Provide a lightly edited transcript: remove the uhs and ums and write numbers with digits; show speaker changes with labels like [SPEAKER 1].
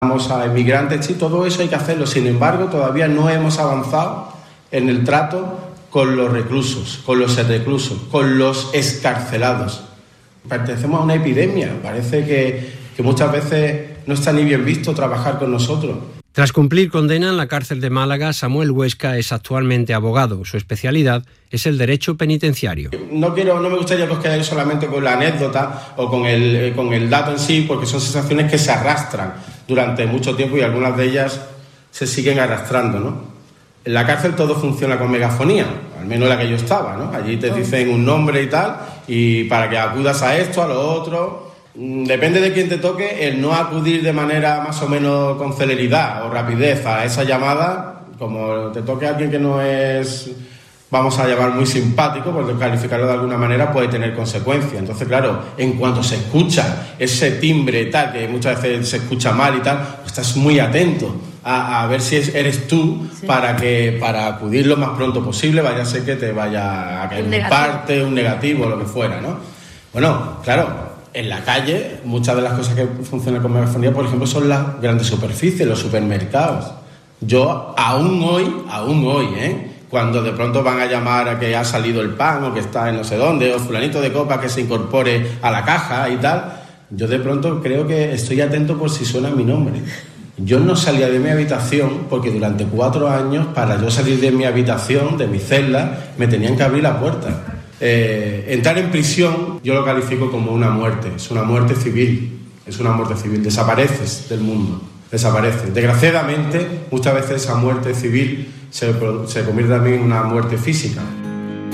[SPEAKER 1] a emigrantes, sí, todo eso hay que hacerlo. Sin embargo, todavía no hemos avanzado en el trato con los reclusos, con los reclusos, con los excarcelados. Pertenecemos a una epidemia. Parece que muchas veces no está ni bien visto trabajar con nosotros.
[SPEAKER 2] Tras cumplir condena en la cárcel de Málaga, Samuel Huesca es actualmente abogado. Su especialidad es el derecho penitenciario.
[SPEAKER 1] No me gustaría que os quedéis solamente con la anécdota o con el dato en sí, porque son sensaciones que se arrastran durante mucho tiempo y algunas de ellas se siguen arrastrando, ¿no? En la cárcel todo funciona con megafonía, al menos la que yo estaba, ¿no? Allí te dicen un nombre y tal, y para que acudas a esto, a lo otro. Depende de quién te toque, el no acudir de manera más o menos con celeridad o rapidez a esa llamada, como te toque a alguien que no es, vamos a llamar, muy simpático, por calificarlo de alguna manera, puede tener consecuencias. Entonces, claro, en cuanto se escucha ese timbre tal, que muchas veces se escucha mal y tal, pues estás muy atento a ver si eres tú, sí, para acudir lo más pronto posible, vaya a ser que te vaya a caer un parte, un negativo, lo que fuera, ¿no? Bueno, claro, en la calle, muchas de las cosas que funcionan con megafonía, por ejemplo, son las grandes superficies, los supermercados. Yo aún hoy, cuando de pronto van a llamar a que ha salido el pan o que está en no sé dónde, o fulanito de copa que se incorpore a la caja y tal, yo de pronto creo que estoy atento por si suena mi nombre. Yo no salía de mi habitación porque durante 4 años, para yo salir de mi habitación, de mi celda, me tenían que abrir la puerta. Entrar en prisión yo lo califico como una muerte, es una muerte civil, desapareces del mundo, desapareces. Desgraciadamente, muchas veces esa muerte civil se convierte también en una muerte física.